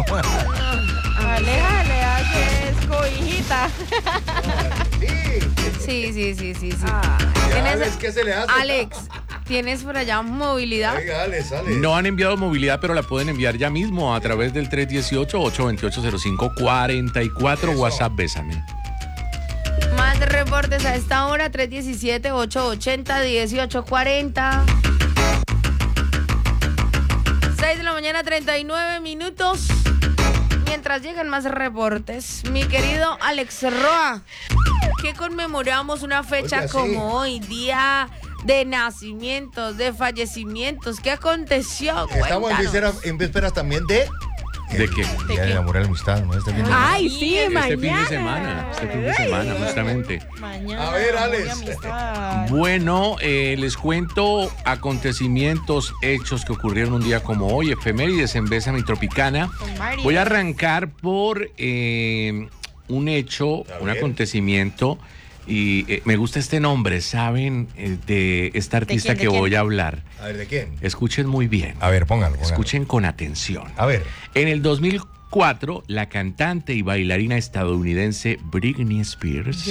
Aleja le haces cobijita. Sí. Alex, ¿qué se le hace? Alex, ¿tienes por allá movilidad? Oiga, Alex. No han enviado movilidad, pero la pueden enviar ya mismo a través del 318-828-0544 WhatsApp Bésame. Más reportes a esta hora, 317-880-1840. 6 de la mañana, 39 minutos. Mientras llegan más reportes, mi querido Alex Roa, que conmemoramos una fecha como hoy, día de nacimientos, de fallecimientos. ¿Qué aconteció? Estamos en vísperas también de... ¿De qué? Día del amor y la amistad, ¿no? Este fin de semana. Ay, sí, mañana. Este fin de semana, justamente. Mañana. A ver, Alex. Bueno, les cuento acontecimientos, hechos que ocurrieron un día como hoy, efemérides en Bésame Tropicana. Voy a arrancar por un hecho, un acontecimiento, y me gusta este nombre, ¿saben? De esta artista que voy a hablar. A ver, ¿de quién? Escuchen muy bien. A ver, pónganlo. Escuchen con atención. A ver. En el 2004, la cantante y bailarina estadounidense Britney Spears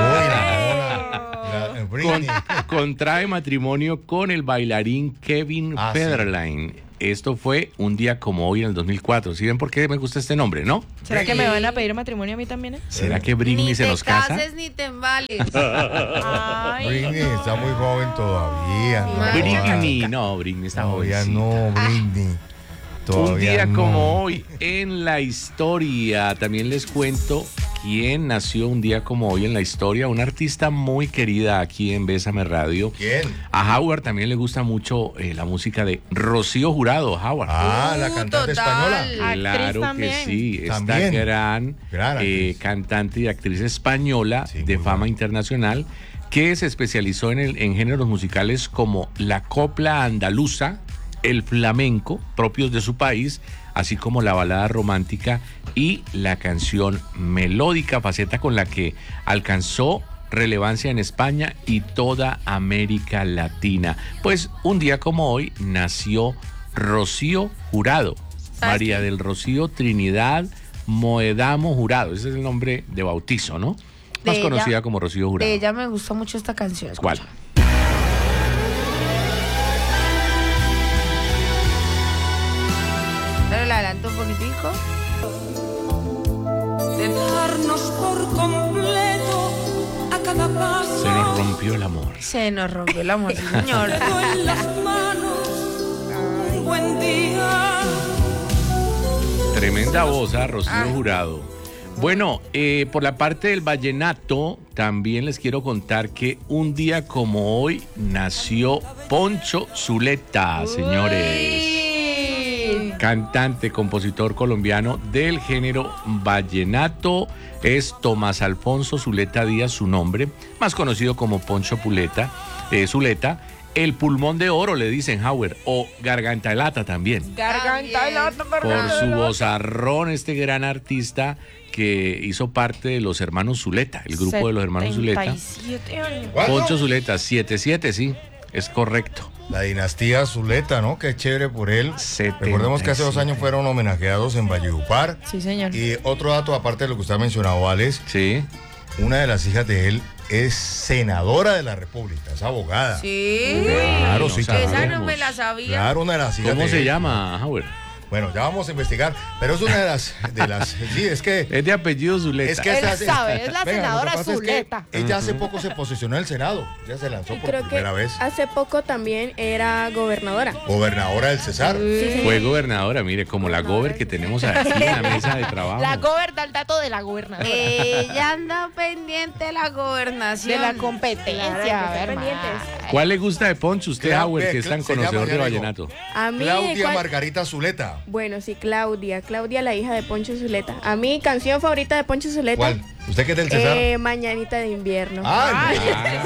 contrae matrimonio con el bailarín Kevin Federline. Sí. Esto fue un día como hoy en el 2004. ¿Sí ven por qué me gusta este nombre, no? ¿Será que me van a pedir matrimonio a mí también? ¿Será que Britney se nos casa? Ni te cases ni te embales. Britney está muy joven todavía. Britney está joven. Todavía no, Britney. Un día como hoy en la historia. También les cuento quién nació un día como hoy en la historia. Una artista muy querida aquí en Bésame Radio. ¿Quién? A Howard también le gusta mucho la música de Rocío Jurado. Howard. La cantante española. Claro que sí. Esta gran cantante y actriz española de fama buena. Internacional, que se especializó en géneros musicales como la copla andaluza, el flamenco, propios de su país, así como la balada romántica y la canción melódica, faceta con la que alcanzó relevancia en España y toda América Latina. Pues un día como hoy nació Rocío Jurado, María del Rocío Trinidad Moedamo Jurado. Ese es el nombre de bautizo, ¿no? Más conocida como Rocío Jurado. De ella me gustó mucho esta canción. ¿Cuál? Pero le adelanto un poquitico. De darnos por completo a cada paso. Se nos rompió el amor. Se nos rompió el amor, sí, señor. En las manos, un buen día. Tremenda voz, Rocío Jurado. Bueno, por la parte del vallenato, también les quiero contar que un día como hoy nació Poncho Zuleta, señores. Cantante, compositor colombiano del género vallenato. Es Tomás Alfonso Zuleta Díaz su nombre, más conocido como Poncho Zuleta. El pulmón de oro le dicen Howard, o garganta de lata también. Garganta de lata, por su vozarrón, este gran artista que hizo parte de los hermanos Zuleta, el grupo de los hermanos Zuleta. 77 años. Poncho Zuleta, 77, sí, es correcto. La dinastía Zuleta, ¿no? Qué chévere por él. 77. Recordemos que hace 2 años fueron homenajeados en Valledupar. Sí, señor. Y otro dato, aparte de lo que usted ha mencionado, Alex. Sí. Una de las hijas de él es senadora de la República, es abogada. Sí. Claro, sí, claro. Esa no me la sabía. Claro, una de las hijas. ¿Cómo se llama, Howard? Bueno, ya vamos a investigar, pero es una de las sí, es que es de apellido Zuleta. es que Él sabe, es la senadora Zuleta. Ella hace poco se posicionó en el Senado, ya se lanzó por primera vez. Hace poco también era gobernadora. Gobernadora del Cesar. Sí. Fue gobernadora, mire, como la gober que tenemos aquí en la mesa de trabajo. La gober da el dato de la gobernadora. Ella anda pendiente de la gobernación. De la competencia. Claro, A ver, pendientes. ¿Cuál le gusta de Poncho usted, Howard, que es tan se conocedor llama, de ya digo. vallenato? A mí, Claudia Margarita Zuleta. Bueno, sí, Claudia, la hija de Poncho Zuleta. A mi canción favorita de Poncho Zuleta. ¿Cuál? ¿Usted qué es del Cesar? Mañanita de invierno. Ay,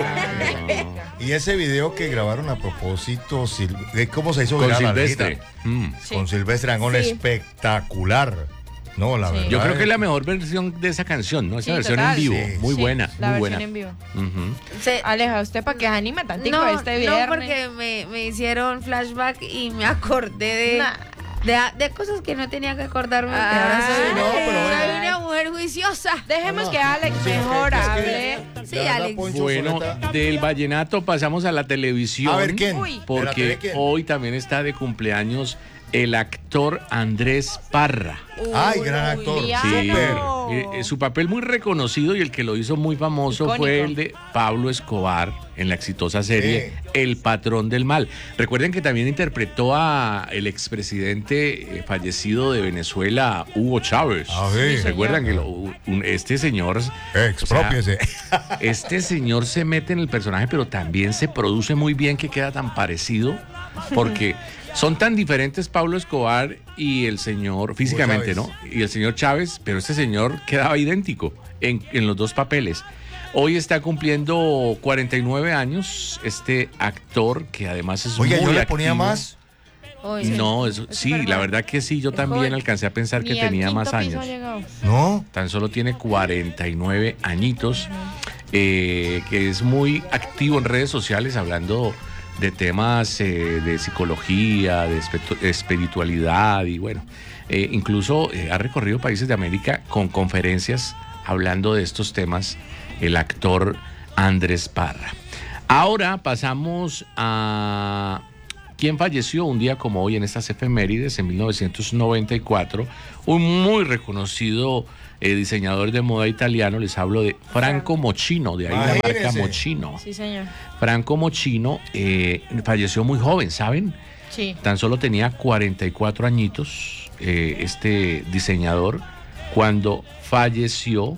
no. Y ese video que grabaron a propósito, ¿cómo se hizo Con viral la Silvestre. letra? Con Silvestre Angón, Sí. espectacular. No, la verdad. Yo creo que es la mejor versión de esa canción, ¿no? Esa Sí, versión total. en vivo, Sí, muy sí, buena, la muy versión buena. en vivo. Ujú. Aleja, ¿usted para qué se anima tantico No, este viernes? no, porque me hicieron flashback y me acordé De cosas que no tenía que acordarme. Que ahora soy una mujer juiciosa. Dejemos que Alex mejor hable. Sí, Alex. Bueno, del vallenato pasamos a la televisión. A ver, ¿quién? Uy. Porque ¿quién? hoy también está de cumpleaños el actor Andrés Parra. Ay, gran actor. Diablo. Súper. Su papel muy reconocido y el que lo hizo muy famoso Icónico. fue el de Pablo Escobar en la exitosa serie El Patrón del Mal. Recuerden que también interpretó a el expresidente fallecido de Venezuela, Hugo Chávez. Ah, sí. ¿Recuerdan que este señor... Expropiese. Este señor se mete en el personaje, pero también se produce muy bien que queda tan parecido, porque son tan diferentes Pablo Escobar y el señor, físicamente, ¿no? Y el señor Chávez, pero este señor quedaba idéntico en los dos papeles. Hoy está cumpliendo 49 años este actor, que además es Oye, muy ¿yo le ponía activo. más? No, sí, la verdad que sí, yo también joven. alcancé a pensar que Ni al tenía más quinto piso ha años. llegado. No. Tan solo tiene 49 añitos, que es muy activo en redes sociales hablando de temas de psicología, de espiritualidad y bueno, incluso ha recorrido países de América con conferencias hablando de estos temas, el actor Andrés Parra. Ahora pasamos a quien falleció un día como hoy en estas efemérides, en 1994, un muy reconocido diseñador de moda italiano. Les hablo de Franco Moschino, de ahí la marca Imagínese. Moschino. Sí, señor. Franco Moschino falleció muy joven, ¿saben? Sí. Tan solo tenía 44 añitos este diseñador cuando falleció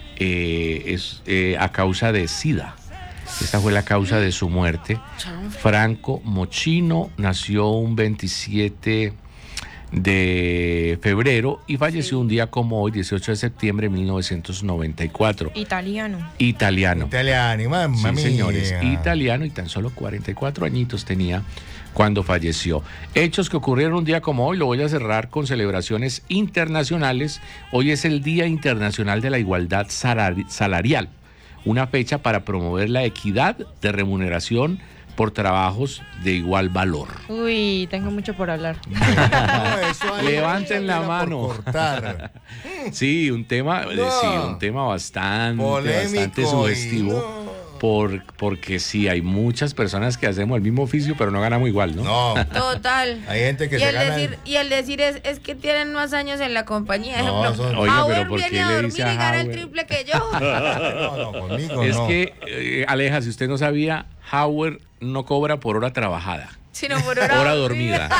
a causa de SIDA. Esta fue la causa de su muerte. Franco Moschino nació un 27 de febrero y falleció un día como hoy, 18 de septiembre de 1994. Italiano. Italiano. Italiano, mamma Sí, mía. señores, italiano, y tan solo 44 añitos tenía cuando falleció. Hechos que ocurrieron un día como hoy, lo voy a cerrar con celebraciones internacionales. Hoy es el Día Internacional de la Igualdad Salarial, una fecha para promover la equidad de remuneración por trabajos de igual valor. Uy, tengo mucho por hablar. No, eso ahí Levanten la por mano. cortar. Sí, un tema, No. sí, un tema bastante Polémico sugestivo. y no. Porque sí, hay muchas personas que hacemos el mismo oficio, pero no ganamos igual, ¿no? No. Total. Hay gente que Y se el gana. decir es que tienen más años en la compañía. No, Ejemplo, son- Oiga, Howard pero ¿por qué viene a le dormir dice y a gana el Howard? triple que yo. No, conmigo Es no. que, Aleja, si usted no sabía, Howard no cobra por hora trabajada, Sino por hora dormida.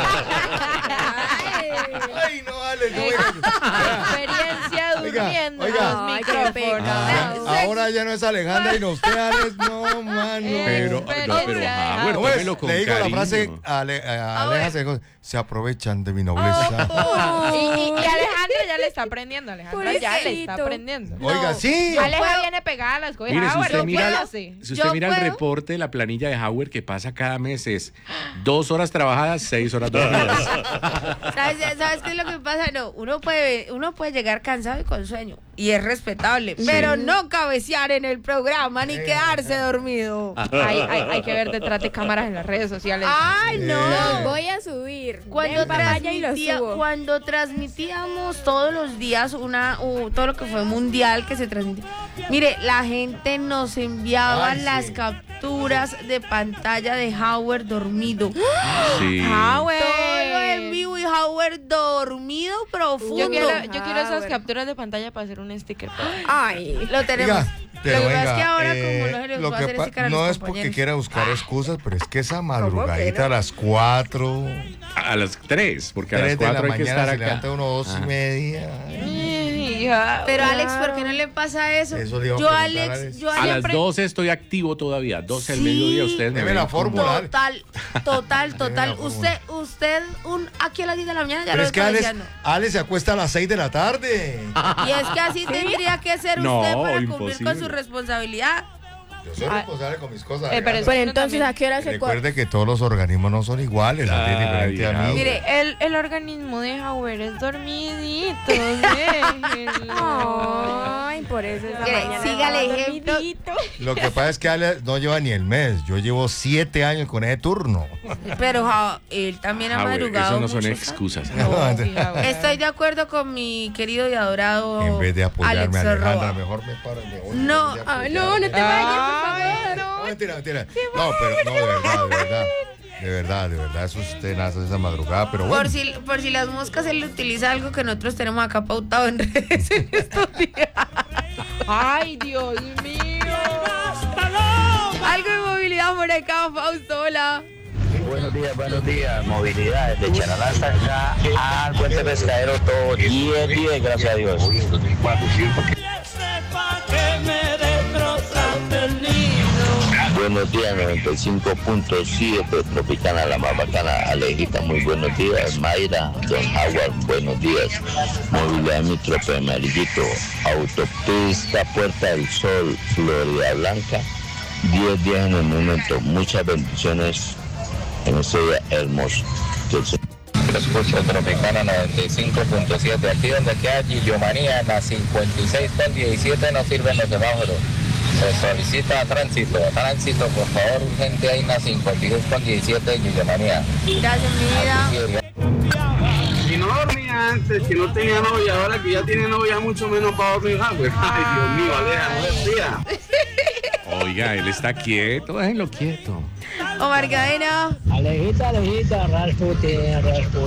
Ay, no, Ale, no venga. Experiencia Oiga, durmiendo oiga. en los Ay, qué micrófonos. pecado. Ahora ya no es Alejandra y no usted, Alex. No, mano. Pero Experiencia. Howard, ¿Cómo es? tómelo con Le digo cariño. la frase, Aleja se aprovechan de mi nobleza. Y Alejandra ya le está aprendiendo. Alejandra ya le está Pobrecito. aprendiendo. Oiga, sí. Aleja viene pegada a las cosas. Mire, si Howard, usted no mira, puedo. si Yo usted mira el puedo. reporte de la planilla de Howard que pasa cada mes, es 2 horas trabajadas, 6 horas dormidas. ¿Sabes qué es lo que pasa? No, uno puede llegar cansado y con sueño. Y es respetable. Pero no cabecear en el programa ni quedarse dormido. Hay que ver detrás de cámaras en las redes sociales. Ay, no. Los voy a subir. Cuando, Den papaya y los subo. cuando transmitíamos todos los días todo lo que fue mundial que se transmitía. Mire, la gente nos enviaba Ay, sí. las capturas de pantalla de Howard dormido. Sí. Howard. Todo en vivo y Howard dormido profundo. Yo quiero esas Howard. capturas de pantalla para hacer un sticker. Ay. Lo tenemos. Oiga, pero lo que pasa venga, es que ahora como no se les lo va a que hacer sticker a no los es porque compañeros. quiera buscar excusas, pero es que esa que madrugadita no? a las 4, A las 3, porque a 3 las de la 4 hay que mañana estar se acá. levanta uno 2:30. Pero Alex, ¿por qué no le pasa eso? Eso le iba a yo preguntar, Alex, Alex. yo A las siempre 12 estoy activo todavía, 12 del Sí. mediodía, ustedes me Deme ven la como- fórmula. total. fórmula. Usted aquí a las 10 de la mañana ya Pero lo es que está Alex, diciendo. Alex se acuesta a las 6 de la tarde. Y es que así tendría que ser No, usted para cumplir imposible. con su responsabilidad. Yo soy responsable con mis cosas. pero Alejandra. Pero entonces, ¿a qué hora se Recuerde que todos los organismos no son iguales. Así es diferente a mí. Mire, El organismo de Howard es dormidito. Déjenlo. Ay, Ay, por eso esa Mire, mañana siga el estaba ejemplo. dormidito. Lo que pasa es que Ale no lleva ni el mes. Yo llevo 7 años con ese turno. Pero él también ha Jave, madrugado. eso no son mucho, excusas. No, sí, Jave. Estoy de acuerdo con mi querido y adorado En vez de apoyarme a Alex Alejandra, Roa. mejor me paro y me voy. No, En vez de Ah, no, no te apoyarme. vayas, por favor. No, mentira. No, pero no, de verdad, eso es tenaz esa madrugada, pero bueno. Por si las moscas, él utiliza algo que nosotros tenemos acá pautado en redes en estos días. Ay, Dios mío. Algo de movilidad por acá, Fausto, hola. Buenos días. Movilidad desde Charalá hasta acá al Puente Pescadero, todo 10, gracias a Dios. Buenos días, 95.7, Tropicana, la más bacana. Alejita, muy buenos días. Mayra, Don Howard, buenos días. Movilidad Mitrope, Amarillito, Autopista Puerta del Sol, Florida Blanca, 10 días en el momento. Muchas bendiciones en este día hermoso. Escucho Tropicana 95.7, aquí donde queda Gillomanía, en la 56 con 17 no sirven los semáforos. Se solicita tránsito, por favor, urgente ahí en la 56 con 17 de Gillomanía. Gracias, mi vida. Si no dormía antes, que no tenía novia, ahora que ya tiene novia, mucho menos para dormir. Ay, Dios mío, Aleja, no respira. Oiga, él está quieto, déjenlo quieto. Omar Cadena. Alejita, Rasputin.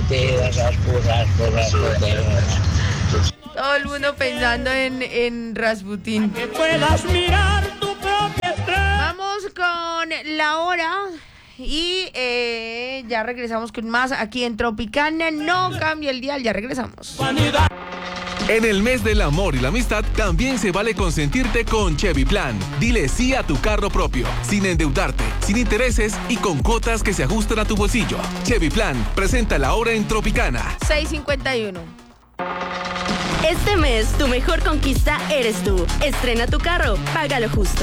Todo el mundo pensando en Rasputin. Puedas mirar tu propia estrella. Vamos con la hora y ya regresamos con más aquí en Tropicana. No cambia el dial, ya regresamos. En el mes del amor y la amistad también se vale consentirte con Chevy Plan. Dile sí a tu carro propio, sin endeudarte, sin intereses y con cuotas que se ajustan a tu bolsillo. Chevy Plan presenta la hora en Tropicana. 6:51. Este mes, tu mejor conquista eres tú. Estrena tu carro, págalo justo.